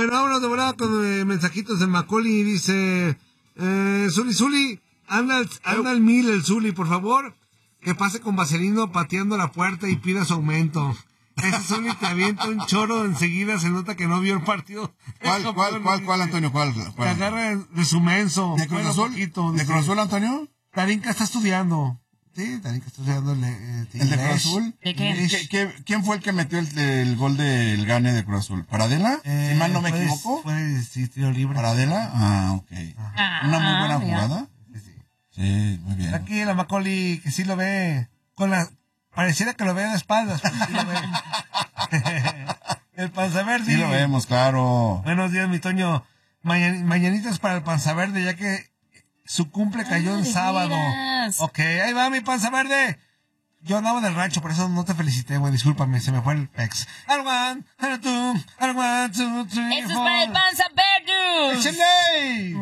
Bueno, vámonos de volada con mensajitos de Macaulay. Dice, Zuli, anda al mil el Zuli, por favor. Que pase con Vaselino pateando la puerta y pida su aumento. Ese Zuli te avienta un choro enseguida, se nota que no vio el partido. ¿Cuál, Antonio? ¿Cuál? Te agarra de su menso. ¿De Cruz Azul? ¿De Cruz Azul, Antonio? Tarinka está estudiando. Sí, Tarinka está estudiando ¿El de Cruz Azul? ¿De qué? ¿Quién fue el que metió el gol del gane de Cruz Azul? ¿Paradela? Si mal no me equivoco. Sí, tiro libre. ¿Paradela? Ah, ok. Una muy buena jugada. Sí, muy bien. Aquí la Macaulay, que sí lo ve. Pareciera que lo ve de espaldas. Pero sí lo ve. El Panzaverde. Sí lo vemos, claro. Buenos días, mi Toño. Mañanitas para el Panzaverde, ya que su cumple cayó en sábado. Ok, ahí va mi Panzaverde. Yo andaba en el rancho, por eso no te felicité, güey. Discúlpame, se me fue el pex. One, two, three, ¡Eso es para el Panzaverde! ¡Échale!